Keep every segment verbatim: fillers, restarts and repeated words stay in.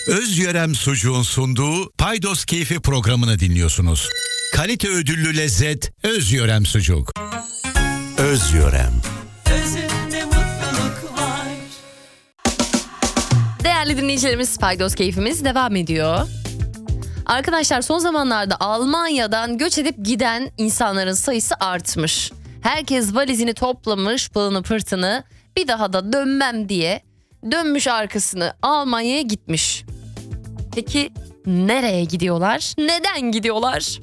Özyörem Sucuğun sunduğu Paydos Keyfi programını dinliyorsunuz. Kalite ödüllü lezzet Özyörem Sucuk. Özyörem. Özünde mutluluk var. Değerli dinleyicilerimiz, Paydos Keyfimiz devam ediyor. Arkadaşlar, son zamanlarda Almanya'dan göç edip giden insanların sayısı artmış. Herkes valizini toplamış, pılını pırtını, bir daha da dönmem diye dönmüş arkasını, Almanya'ya gitmiş. Peki nereye gidiyorlar? Neden gidiyorlar?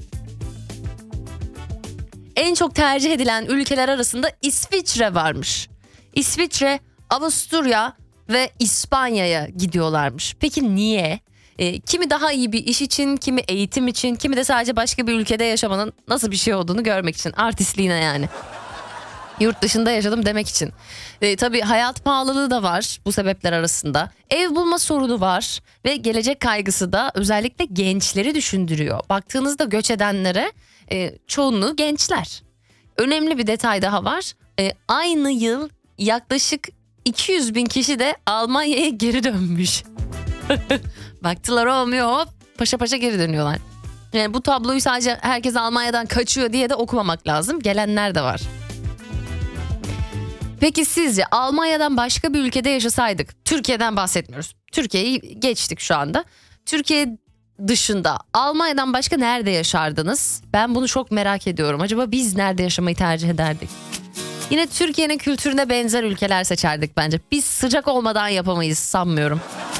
En çok tercih edilen ülkeler arasında İsviçre varmış. İsviçre, Avusturya ve İspanya'ya gidiyorlarmış. Peki niye? E, kimi daha iyi bir iş için, kimi eğitim için, kimi de sadece başka bir ülkede yaşamanın nasıl bir şey olduğunu görmek için. Artistliğine yani. Yurt dışında yaşadım demek için. E, tabii hayat pahalılığı da var bu sebepler arasında. Ev bulma sorunu var ve gelecek kaygısı da özellikle gençleri düşündürüyor. Baktığınızda göç edenlere e, çoğunluğu gençler. Önemli bir detay daha var. E, aynı yıl yaklaşık iki yüz bin kişi de Almanya'ya geri dönmüş. Baktılar olmuyor, hop paşa paşa geri dönüyorlar. Yani bu tabloyu sadece herkes Almanya'dan kaçıyor diye de okumamak lazım. Gelenler de var. Peki sizce Almanya'dan başka bir ülkede yaşasaydık, Türkiye'den bahsetmiyoruz, Türkiye'yi geçtik şu anda, Türkiye dışında Almanya'dan başka nerede yaşardınız? Ben bunu çok merak ediyorum. Acaba biz nerede yaşamayı tercih ederdik? Yine Türkiye'nin kültürüne benzer ülkeler seçerdik bence. Biz sıcak olmadan yapamayız sanmıyorum.